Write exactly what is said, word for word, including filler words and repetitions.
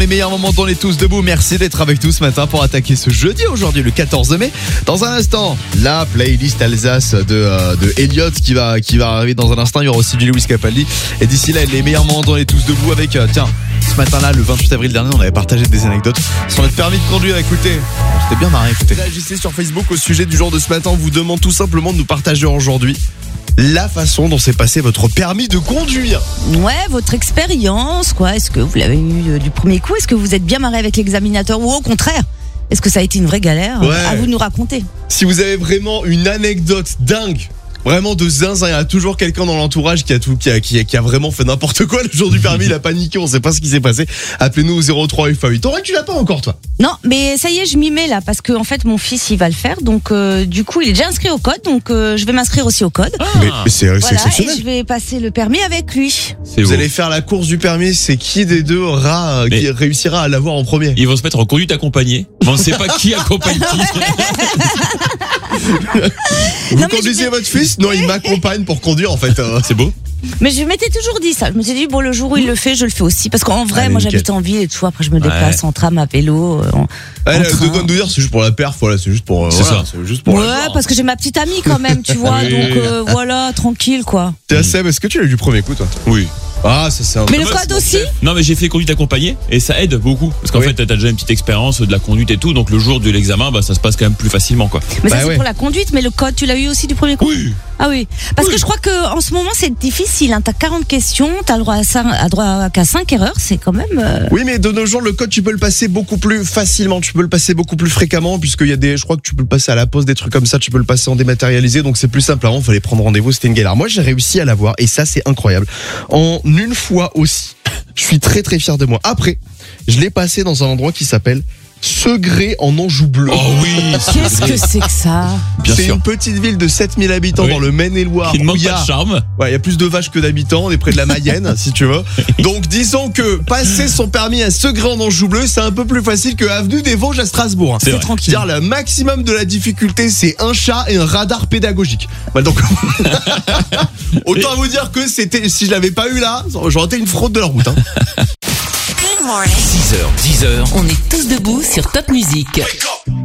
Les meilleurs moments dont on est tous debout. Merci d'être avec nous ce matin pour attaquer ce jeudi aujourd'hui le quatorze mai. Dans un instant, la playlist Alsace de, euh, de Elliott qui va, qui va arriver dans un instant. Il y aura aussi du Lewis Capaldi. Et d'ici là, les meilleurs moments dont on est tous debout avec, euh, tiens, ce matin-là, le vingt-huit avril dernier, on avait partagé des anecdotes sur notre permis de conduire. Écoutez, on s'était bien marré, écoutez. Réagissez sur Facebook au sujet du jour de ce matin. On vous demande tout simplement de nous partager aujourd'hui la façon dont s'est passé votre permis de conduire. Ouais, votre expérience, quoi. Est-ce que vous l'avez eu du premier coup? Est-ce que vous êtes bien marré avec l'examinateur? Ou au contraire, est-ce que ça a été une vraie galère? Ouais. À vous de nous raconter. Si vous avez vraiment une anecdote dingue, vraiment de zinzin, il y a toujours quelqu'un dans l'entourage qui a tout, qui a, qui a, qui a vraiment fait n'importe quoi le jour du permis, il a paniqué, on sait pas ce qui s'est passé. Appelez-nous au zéro trois F A huit. T'aurais, tu l'as pas encore, toi? Non, mais ça y est, je m'y mets là, parce que en fait, mon fils, il va le faire, donc euh, du coup, il est déjà inscrit au code, donc euh, je vais m'inscrire aussi au code. Ah. Mais, mais c'est, c'est Voilà, et exceptionnel. je vais passer le permis avec lui. C'est Vous beau. allez faire la course du permis, c'est qui des deux aura, euh, qui Mais- réussira à l'avoir en premier? Ils vont se mettre en conduite accompagnée. On ne sait pas qui accompagne qui. Vous Non, mais conduisez je vais- votre fils? Non, il m'accompagne pour conduire en fait. euh. C'est beau. Mais je m'étais toujours dit ça. Je me suis dit, bon, le jour où il le fait, je le fais aussi. Parce qu'en vrai, Allez, moi, nickel. j'habite en ville et tout. Après, je me déplace Ouais. en tram, à vélo. euh, En, Ouais, en le train. de conduire, c'est juste pour la perf, voilà, c'est juste pour. euh, C'est voilà, ça. c'est juste pour. Ouais, la joie. parce que j'ai ma petite amie quand même, tu vois. Oui. Donc euh, voilà, tranquille, quoi. T'es Seb, est-ce que tu l'as eu du premier coup, toi? Oui. Ah, ça c'est un. Mais le moi, code c'est mon aussi? Non, mais j'ai fait conduite accompagnée et ça aide beaucoup. Parce qu'en Oui. fait, t'as déjà une petite expérience de la conduite et tout. Donc le jour de l'examen, bah, ça se passe quand même plus facilement, quoi. Mais Bah ça, c'est ouais. pour la conduite. Mais le code, tu l'as eu aussi du premier coup? Oui. Ah oui. Parce Oui. que je crois que en ce moment, c'est difficile. Hein. T'as quarante questions, t'as le droit à, cinq, à droit qu'à cinq erreurs. C'est quand même. euh, Oui, mais de nos jours, le code, tu peux le passer beaucoup plus facilement, tu peux le passer beaucoup plus fréquemment, puisqu'il y a des, je crois que tu peux le passer à la poste, des trucs comme ça, tu peux le passer en dématérialisé, donc c'est plus simple. Avant, il fallait prendre rendez-vous, c'était une galère. Moi, j'ai réussi à l'avoir, et ça, c'est incroyable. En une fois aussi. Je suis très très fier de moi. Après, je l'ai passé dans un endroit qui s'appelle Segré en Anjou bleu. Oh oui. Qu'est-ce que c'est que ça? Bien c'est sûr. une petite ville de sept mille habitants Oui. dans le Maine-et-Loire. Qui ne où manque il y a- pas de charme. Ouais, il y a plus de vaches que d'habitants, on est près de la Mayenne, si tu veux. Donc disons que passer son permis à Segré en Anjou bleu, c'est un peu plus facile que avenue des Vosges à Strasbourg. hein. C'est vrai. Tranquille. C'est-à-dire le maximum de la difficulté, c'est un chat et un radar pédagogique. Bah, donc autant vous dire que c'était, si je l'avais pas eu là, j'aurais été une fraude de la route. Hein. six heures, dix heures. On est tous debout sur Top Music.